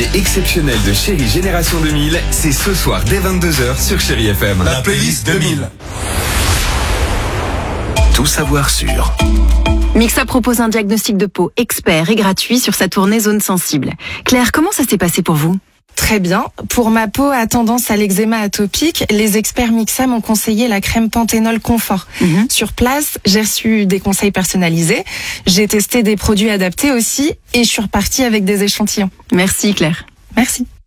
l'invité exceptionnel de Chérie Génération 2000, c'est ce soir dès 22h sur Chérie FM. La playlist 2000. Tout savoir sur... Mixa propose un diagnostic de peau expert et gratuit sur sa tournée Zone Sensible. Claire, comment ça s'est passé pour vous ? Très bien. Pour ma peau à tendance à l'eczéma atopique, les experts Mixa m'ont conseillé la crème Panthénol Confort. Sur place, j'ai reçu des conseils personnalisés. J'ai testé des produits adaptés aussi et je suis repartie avec des échantillons. Merci Claire. Merci.